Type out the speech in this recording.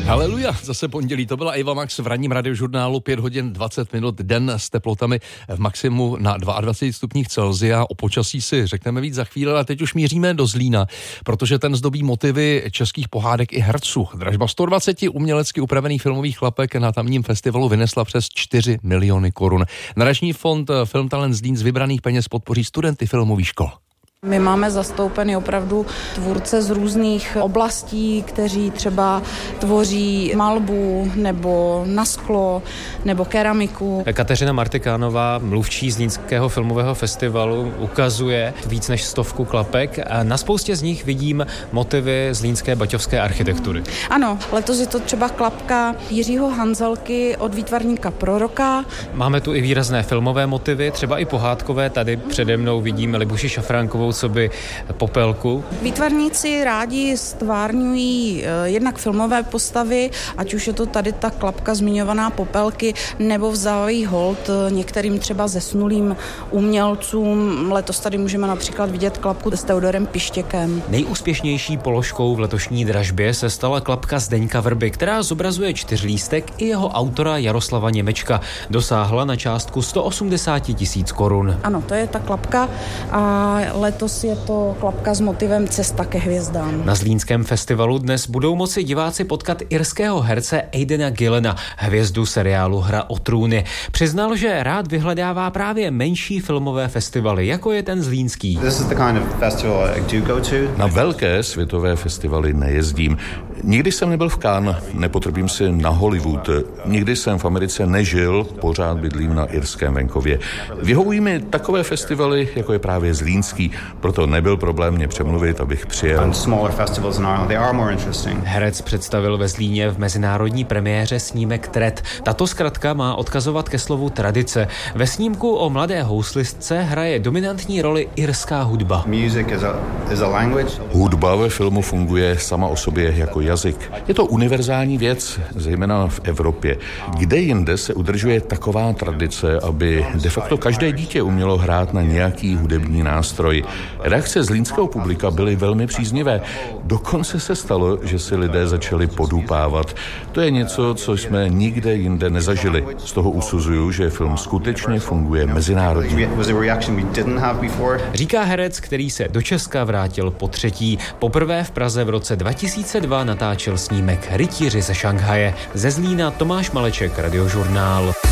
Haleluja, zase pondělí, to byla Eva Max v ranním radiožurnálu 5 hodin 20 minut, den s teplotami v maximu na 22 stupních Celsia. O počasí si řekneme víc za chvíli, ale teď už míříme do Zlína, protože ten zdobí motivy českých pohádek i herců. Dražba 120 umělecky upravených filmových chlapek na tamním festivalu vynesla přes 4 miliony korun. Nadační fond Film Talent Zlín z vybraných peněz podpoří studenty filmových škol. My máme zastoupeny opravdu tvůrce z různých oblastí, kteří třeba tvoří malbu nebo na sklo nebo keramiku. Kateřina Martikánová, mluvčí Zlínského filmového festivalu, ukazuje víc než 100 klapek a na spoustě z nich vidím motivy zlínské baťovské architektury. Ano, letos je to třeba klapka Jiřího Hanzelky od výtvarníka Proroka. Máme tu i výrazné filmové motivy, třeba i pohádkové. Tady přede mnou vidíme Libuši Šafránkovou coby Popelku. Výtvarníci rádi stvárňují jednak filmové postavy, ať už je to tady ta klapka zmiňovaná Popelky, nebo vzávají hold některým třeba zesnulým umělcům. Letos tady můžeme například vidět klapku s Teodorem Pištěkem. Nejúspěšnější položkou v letošní dražbě se stala klapka Zdeňka Vrby, která zobrazuje Čtyřlístek i jeho autora Jaroslava Němečka. Dosáhla na částku 180 000 korun. Ano, to je ta klapka a letos je to klapka s motivem Cesta ke hvězdám. Na Zlínském festivalu dnes budou moci diváci potkat irského herce Aidena Gillena, hvězdu seriálu Hra o trůny. Přiznal, že rád vyhledává právě menší filmové festivaly, jako je ten zlínský. Na velké světové festivaly nejezdím. Nikdy jsem nebyl v Cannes, nepotrpím si na Hollywood. Nikdy jsem v Americe nežil, pořád bydlím na irském venkově. Vyhovují mi takové festivaly, jako je právě zlínský, proto nebyl problém mě přemluvit, abych přijel. Herec představil ve Zlíně v mezinárodní premiéře snímek Tret. Tato zkratka má odkazovat ke slovu tradice. Ve snímku o mladé houslistce hraje dominantní roli irská hudba. Hudba ve filmu funguje sama o sobě jako jazyk. Je to univerzální věc, zejména v Evropě. Kde jinde se udržuje taková tradice, aby de facto každé dítě umělo hrát na nějaký hudební nástroj. Reakce zlínského publika byly velmi příznivé. Dokonce se stalo, že si lidé začali podupávat. To je něco, co jsme nikde jinde nezažili. Z toho usuzuju, že film skutečně funguje mezinárodně. Říká herec, který se do Česka vrátil po třetí. Poprvé v Praze v roce 2002 natáčel snímek Rytíři ze Šanghaje. Ze Zlína Tomáš Maleček, Radiožurnál.